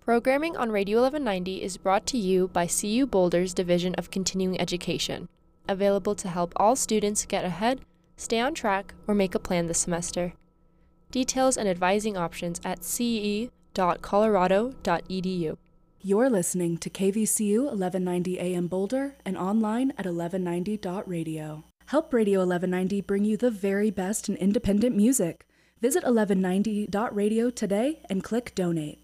Programming on Radio 1190 is brought to you by CU Boulder's Division of Continuing Education, available to help all students get ahead, stay on track, or make a plan this semester. Details and advising options at ce.colorado.edu. You're listening to KVCU 1190 AM Boulder and online at 1190.radio. Help Radio 1190 bring you the very best in independent music. Visit 1190.radio today and click Donate.